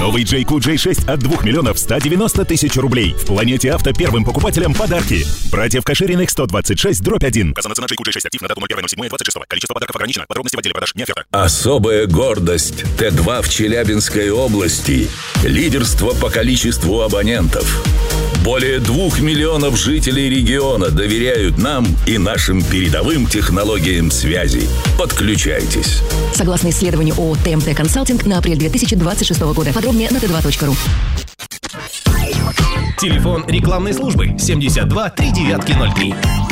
Новый JQ J6 от 2 миллионов 190 тысяч рублей. В Планете Авто первым покупателям подарки. Братьев Кашириных 126/1. Указана цена JQ J6 актив на дату 01.07.26. Количество подарков ограничено. Подробности в отделе продаж. Не оферта. Особая гордость Т2 в Челябинской области. Лидерство по количеству абонентов. Более 2 миллионов жителей региона доверяют нам и нашим передовым технологиям связи. Подключайтесь. Согласно исследованию ООО ТМТ Консалтинг на апрель 2026 года. Подробнее на t2.ru. Телефон рекламной службы 72 3903.